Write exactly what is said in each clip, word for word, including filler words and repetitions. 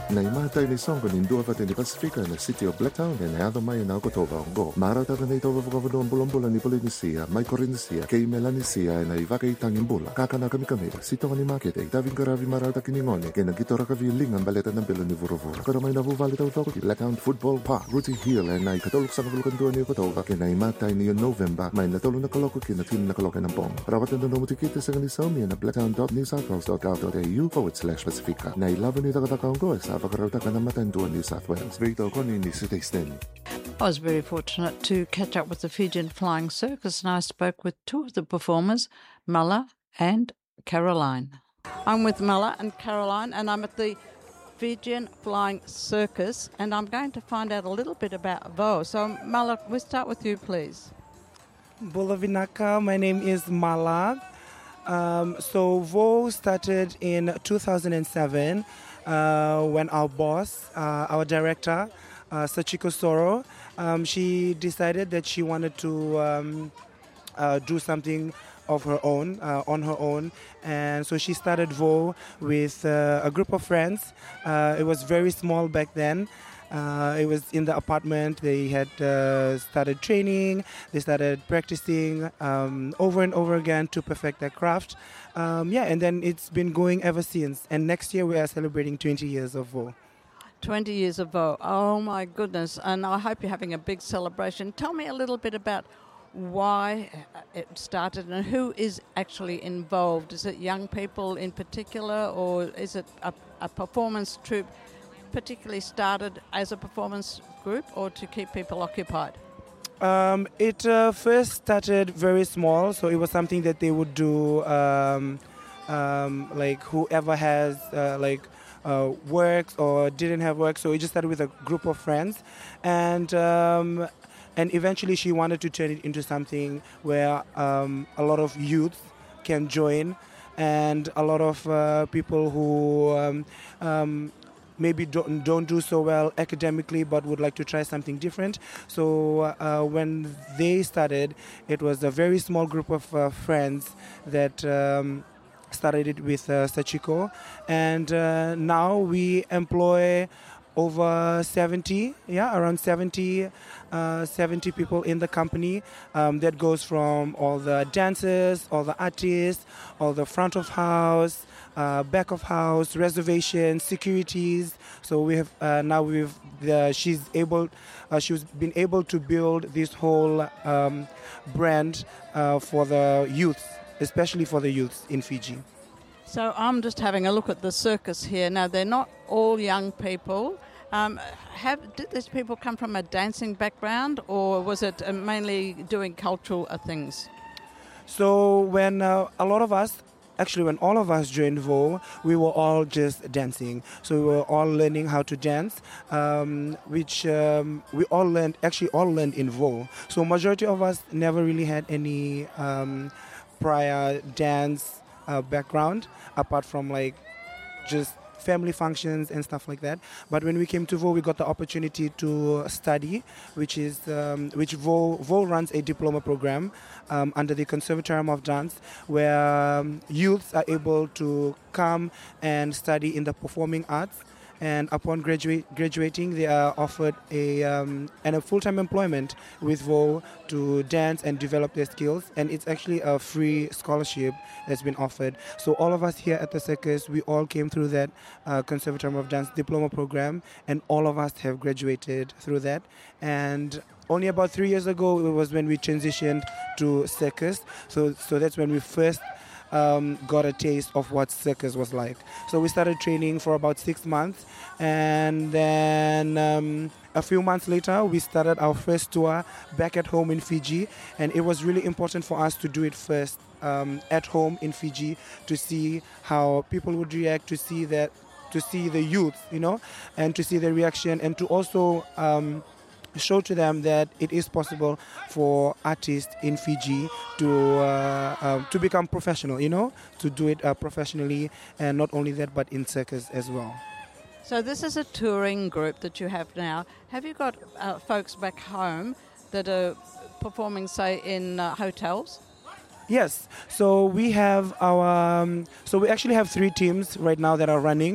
Na imatay ni Songo ni Ndua Vate ni Pacifica na City of Blacktown na Ado Mai na Kotoba Ongo. Mara taga na ito vavukavado ang bulong-bulan ni Polinisia, Mai Corinisia, kay Melanisia na ivaka itangin bula. Kakana kami kami, sito ni Makit ay taving karavi marata kiningone, kay nagitora kaviling ang baleta ng bilo ni Vurovura. Pero may nabuvalit ang toko, Blacktown Football Park, Ruti Hill ay na ikatulog sa kabulukanduan ni Kotoba, kay na imatay ni November, may natulong na kaloko kinatin na kaloko ng pong. Rawat na doon mutikita sa ganisawmi na blacktown dot new south wales dot gov dot a u forward slash Pacifica. Na ilaban ni Takatakaongo sa Avakarauta ka na matanduan New South Wales. Rito ko ni City Sten. I was very fortunate to catch up with the Fijian Flying Circus, and I spoke with two of the performers, Mala and Caroline. I'm with Mala and Caroline, and I'm at the Fijian Flying Circus, and I'm going to find out a little bit about Vo. So, Mala, we'll start with you, please. Bula Vinaka, my name is Mala. Um, so Vo started in two thousand seven uh, when our boss, uh, our director, uh, Sachiko Soro, um, she decided that she wanted to um, uh, do something of her own, uh, on her own. And so she started Vo with uh, a group of friends. Uh, it was very small back then. Uh, it was in the apartment. They had uh, started training. They started practicing um, over and over again to perfect their craft. Um, yeah, and then it's been going ever since. And next year we are celebrating twenty years of Vo. twenty years of Vo. Oh, my goodness. And I hope you're having a big celebration. Tell me a little bit about why it started and who is actually involved. Is it young people in particular, or is it a, a performance troupe particularly started as a performance group or to keep people occupied? Um, it uh, first started very small, so it was something that they would do, um, um, like whoever has uh, like uh, works or didn't have work. So it just started with a group of friends, and um, and eventually she wanted to turn it into something where um, a lot of youth can join, and a lot of uh, people who um, um, maybe don't, don't do so well academically but would like to try something different. So uh, when they started, it was a very small group of uh, friends that um, started it with uh, Sachiko. And uh, now we employ over seventy, yeah, around seventy, uh, seventy people in the company. Um, that goes from all the dancers, all the artists, all the front of house, uh, back of house, reservations, securities. So we have uh, now we've uh, she's able, uh, she's been able to build this whole um, brand uh, for the youth, especially for the youth in Fiji. So I'm just having a look at the circus here. Now, they're not all young people. Um, have did these people come from a dancing background, or was it uh, mainly doing cultural uh, things? So when uh, a lot of us, actually when all of us joined Vo, we were all just dancing. So we were all learning how to dance, um, which um, we all learned, actually all learned in Vo. So majority of us never really had any um, prior dance uh, background, apart from like just family functions and stuff like that. But when we came to Vo, we got the opportunity to study, which is um, which Vo, Vo runs a diploma program um, under the Conservatorium of Dance, where um, youths are able to come and study in the performing arts. And upon graduate, graduating, they are offered a um, and a full-time employment with Vo to dance and develop their skills. And it's actually a free scholarship that's been offered. So all of us here at the circus, we all came through that uh, Conservatorium of Dance diploma program, and all of us have graduated through that. And only about three years ago, it was when we transitioned to circus. So, so that's when we first Um, got a taste of what circus was like. So we started training for about six months, and then um, a few months later we started our first tour back at home in Fiji, and it was really important for us to do it first um, at home in Fiji to see how people would react, to see that, to see the youth, you know, and to see the reaction, and to also um, show to them that it is possible for artists in Fiji to uh, uh, to become professional, you know, to do it uh, professionally, and not only that, but in circus as well. So this is a touring group that you have now. Have you got uh, folks back home that are performing, say, in uh, hotels? Yes. So we have our. Um, so we actually have three teams right now that are running.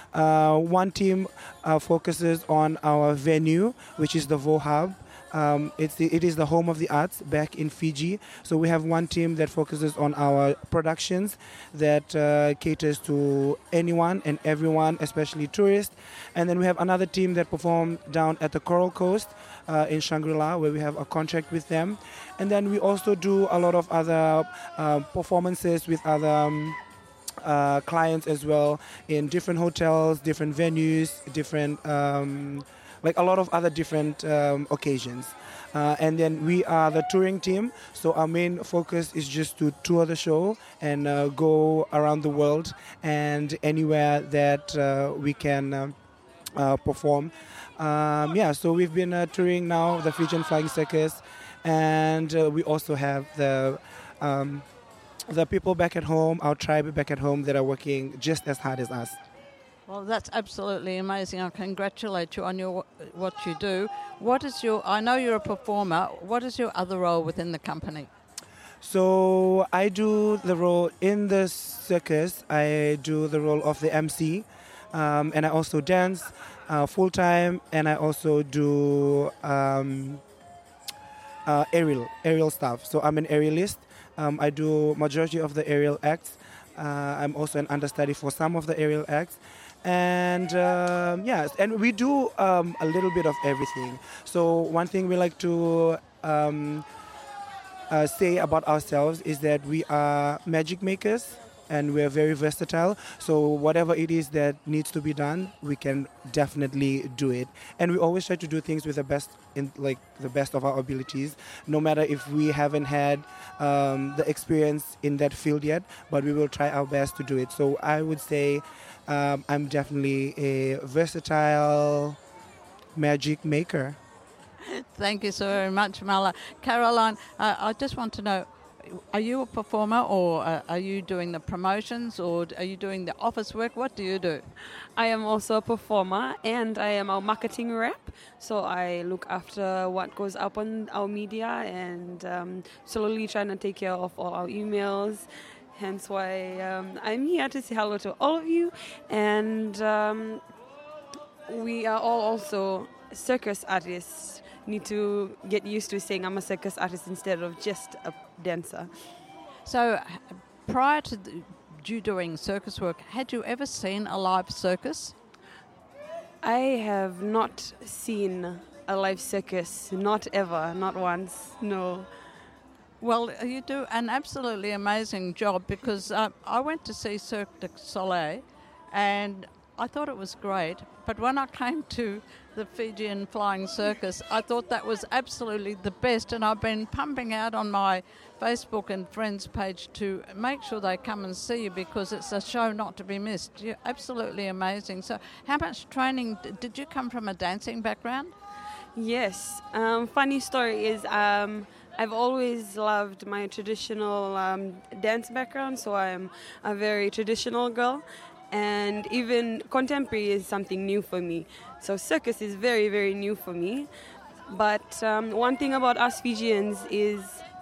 Uh, one team uh, focuses on our venue, which is the Vo Hub. Um, it's the, it is the home of the arts back in Fiji. So we have one team that focuses on our productions that uh, caters to anyone and everyone, especially tourists. And then we have another team that perform down at the Coral Coast uh, in Shangri-La, where we have a contract with them. And then we also do a lot of other uh, performances with other um, uh, clients as well in different hotels, different venues, different... Um, like a lot of other different um, occasions. Uh, and then we are the touring team, so our main focus is just to tour the show and uh, go around the world and anywhere that uh, we can uh, uh, perform. Um, yeah, so we've been uh, touring now the Fijian Flying Circus, and uh, we also have the um, the people back at home, our tribe back at home, that are working just as hard as us. Well, that's absolutely amazing. I congratulate you on your what you do. What is your? I know you're a performer. What is your other role within the company? So I do the role in the circus. I do the role of the M C, um, and I also dance uh, full time. And I also do um, uh, aerial aerial stuff. So I'm an aerialist. Um, I do majority of the aerial acts. Uh, I'm also an understudy for some of the aerial acts. And um, yes, and we do um, a little bit of everything. So one thing we like to um, uh, say about ourselves is that we are magic makers and we're very versatile. So whatever it is that needs to be done, we can definitely do it. And we always try to do things with the best, in like the best of our abilities, no matter if we haven't had um, the experience in that field yet, but we will try our best to do it. So I would say um, I'm definitely a versatile magic maker. Thank you so very much, Mala. Caroline, uh, I just want to know, are you a performer, or uh, are you doing the promotions, or are you doing the office work? What do you do? I am also a performer, and I am our marketing rep. So I look after what goes up on our media and um, slowly trying to take care of all our emails. Hence why um, I'm here to say hello to all of you. And um, we are all also circus artists. Need to get used to saying I'm a circus artist instead of just a dancer. So prior to the, you doing circus work, had you ever seen a live circus? I have not seen a live circus, not ever, not once, no. Well, you do an absolutely amazing job, because uh, I went to see Cirque du Soleil and I thought it was great, but when I came to the Fijian Flying Circus, I thought that was absolutely the best, and I've been pumping out on my Facebook and friends page to make sure they come and see you, because it's a show not to be missed. You're absolutely amazing. So how much training, did you come from a dancing background? Yes. Um, funny story is um, I've always loved my traditional um, dance background, so I'm a very traditional girl. And even contemporary is something new for me. So circus is very, very new for me. But um, one thing about us Fijians is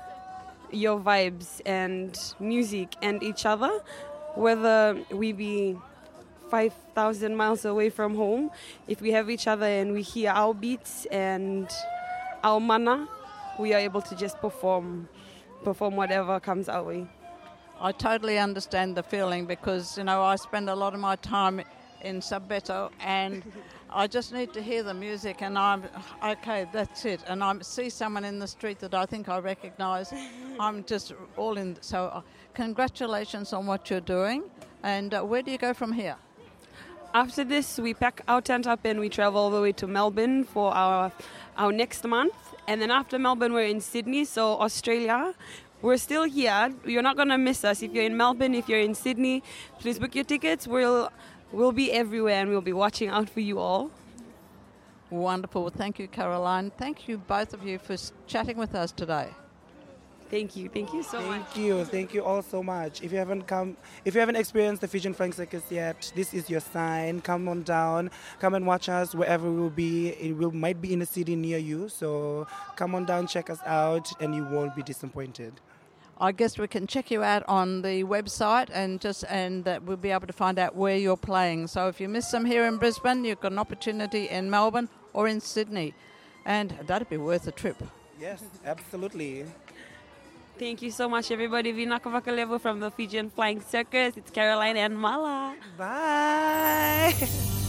your vibes and music and each other. Whether we be five thousand miles away from home, if we have each other and we hear our beats and our mana, we are able to just perform, perform whatever comes our way. I totally understand the feeling, because, you know, I spend a lot of my time in Sabeto and I just need to hear the music and I'm, okay, that's it. And I see someone in the street that I think I recognise, I'm just all in. So uh, congratulations on what you're doing. And uh, where do you go from here? After this, we pack our tent up and we travel all the way to Melbourne for our, our next month. And then after Melbourne, we're in Sydney, so Australia. We're still here. You're not going to miss us. If you're in Melbourne, if you're in Sydney, please book your tickets. We'll we'll be everywhere and we'll be watching out for you all. Wonderful. Thank you, Caroline. Thank you, both of you, for chatting with us today. Thank you. Thank you so Thank much. Thank you. Thank you all so much. If you haven't come, if you haven't experienced the Fijian Flying Circus yet, this is your sign. Come on down. Come and watch us wherever we'll be. It will might be in a city near you. So come on down, check us out, and you won't be disappointed. I guess we can check you out on the website and just and that we'll be able to find out where you're playing. So if you miss them here in Brisbane, you've got an opportunity in Melbourne or in Sydney, and that'd be worth a trip. Yes, absolutely. Thank you so much, everybody. Vinaka Level from the Fijian Flying Circus. It's Caroline and Mala. Bye.